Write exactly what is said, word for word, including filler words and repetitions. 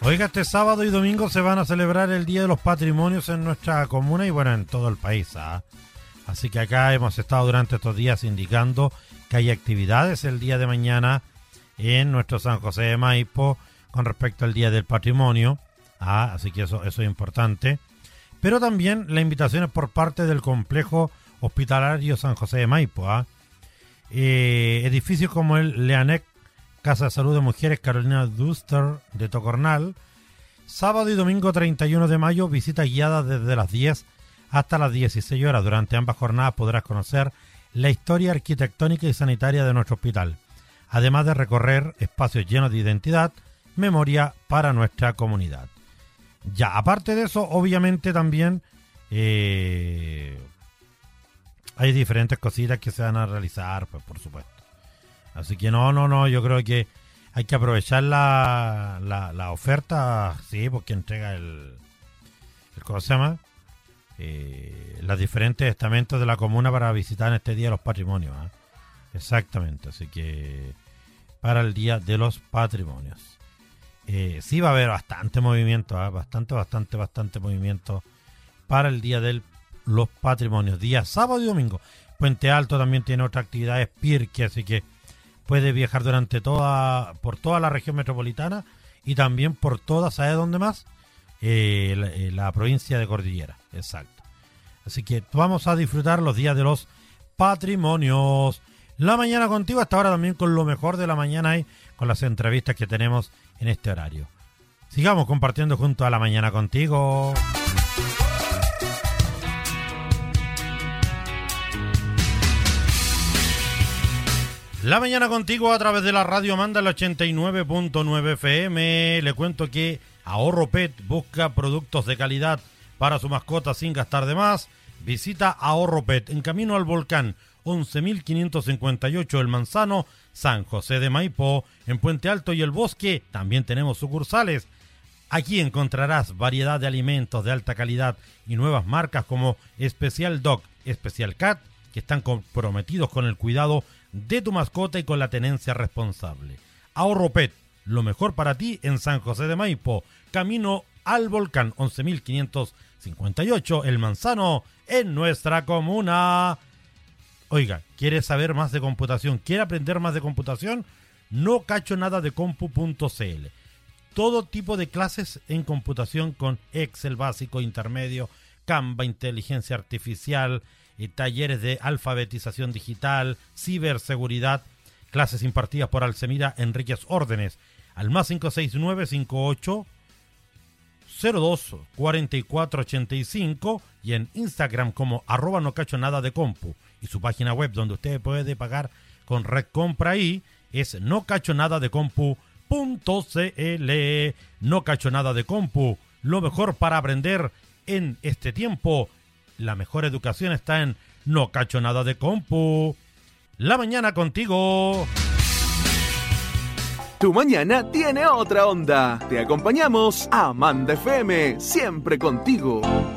Oiga, este sábado y domingo se van a celebrar el Día de los Patrimonios en nuestra comuna y bueno, en todo el país. ¿ah? Así que acá hemos estado durante estos días indicando que hay actividades el día de mañana en nuestro San José de Maipo con respecto al Día del Patrimonio. ¿ah? Así que eso, eso es importante. Pero también la invitación es por parte del complejo hospitalario San José de Maipo. ¿ah? Eh, edificios como el Leanec, Casa de Salud de Mujeres Carolina Duster de Tocornal. Sábado y domingo treinta y uno de mayo, visita guiada desde las diez hasta las dieciséis horas. Durante ambas jornadas podrás conocer la historia arquitectónica y sanitaria de nuestro hospital, además de recorrer espacios llenos de identidad, memoria para nuestra comunidad. Ya, aparte de eso, obviamente también eh, hay diferentes cositas que se van a realizar, pues por supuesto. Así que no, no, no, yo creo que hay que aprovechar la, la, la oferta, sí, porque entrega el, el ¿cómo se llama? Eh, los diferentes estamentos de la comuna para visitar en este Día de los Patrimonios. ¿eh? Exactamente, así que para el Día de los Patrimonios. Eh, sí va a haber bastante movimiento, ¿eh? bastante, bastante, bastante movimiento para el Día de los Patrimonios. Día sábado y domingo. Puente Alto también tiene otras actividades, Pirque, así que puede viajar durante toda, por toda la región metropolitana y también por toda, ¿sabe dónde más? Eh, la, eh, la provincia de Cordillera, exacto. Así que vamos a disfrutar los días de los patrimonios. La mañana contigo, hasta ahora también con lo mejor de la mañana y con las entrevistas que tenemos en este horario. Sigamos compartiendo junto a La Mañana Contigo. La Mañana Contigo a través de la radio Manda el ochenta y nueve punto nueve F M. Le cuento que Ahorro Pet busca productos de calidad para su mascota sin gastar de más. Visita Ahorro Pet en camino al volcán once mil quinientos cincuenta y ocho El Manzano, San José de Maipo. En Puente Alto y El Bosque también tenemos sucursales. Aquí encontrarás variedad de alimentos de alta calidad y nuevas marcas como Especial Dog, Especial Cat, que están comprometidos con el cuidado de tu mascota y con la tenencia responsable. Ahorro Pet, lo mejor para ti en San José de Maipo, camino al volcán once mil quinientos cincuenta y ocho El Manzano, en nuestra comuna. Oiga, ¿quiere saber más de computación? ¿Quiere aprender más de computación? No cacho nada de compu punto c l. Todo tipo de clases en computación con Excel básico, intermedio, Canva, inteligencia artificial, eh, talleres de alfabetización digital, ciberseguridad, clases impartidas por Alcemira Enríquez Órdenes, al más cinco seis nueve cinco ocho cero dos cuatro cuatro ocho cinco y en Instagram como arroba no cacho nada de compu. Y su página web donde usted puede pagar con Red Compra ahí es no cacho nada de compu punto c l. No cacho nada de compu, lo mejor para aprender en este tiempo. La mejor educación está en No Cacho Nada de Compu. La Mañana Contigo. Tu mañana tiene otra onda. Te acompañamos a Amanda F M, siempre contigo.